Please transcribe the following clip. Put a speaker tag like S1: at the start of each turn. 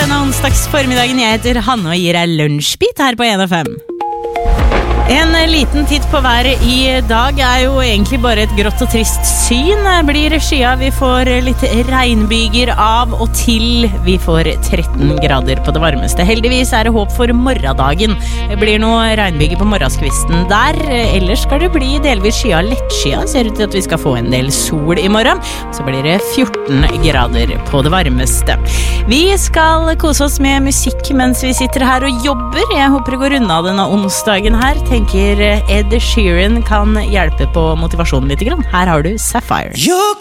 S1: denne onsdagsformiddagen. Jeg heter Hanne og gir deg lunsjbit her på 1FM. En liten titt på været i dag er jo egentlig bare et grått og trist syn. Blir skya, vi får litt regnbyger av og til. Vi får 13 grader på det varmeste. Heldigvis er det håp for morgendagen. Det blir noe regnbyger på morgenskvisten der. Ellers skal det bli delvis skya, lettskya. Ser ut til at vi skal få en del sol i morgen. Så blir det 14 grader på det varmeste. Vi skal kose oss med musikk mens vi sitter her og jobber. Jeg håper det går unna denne onsdagen her. Tenker Ed Sheeran kan hjelpe på motivasjonen litt grann. Her har du Sapphire.